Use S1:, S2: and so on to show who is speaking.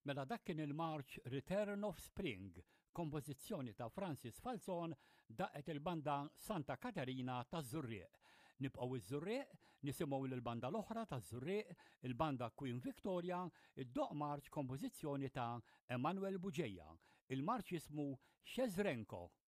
S1: Mela dak kien il-marċ Return of Spring, kompożizzjoni ta' Francis Falzon daqet il-banda Santa Caterina ta' Żurrieq. Nibqgħu iż-Żurrieq, nisimgħu lill-banda l-oħra ta' Żurrieq, il-banda Queen Victoria, id-doq marċ kompożizzjoni ta' Emanuel Buġejja. Il-marċ jismu Xezrenko.